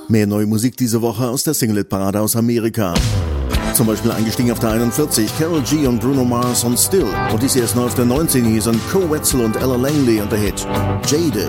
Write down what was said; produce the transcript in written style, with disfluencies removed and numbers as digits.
Mehr neue Musik diese Woche aus der Single-Parade aus Amerika. Zum Beispiel eingestiegen auf der 41, Karol G und Bruno Mars und Still. Und dies erst neu auf der 19 hier sind Co Wetzel und Ella Langley und der Hit Jaded.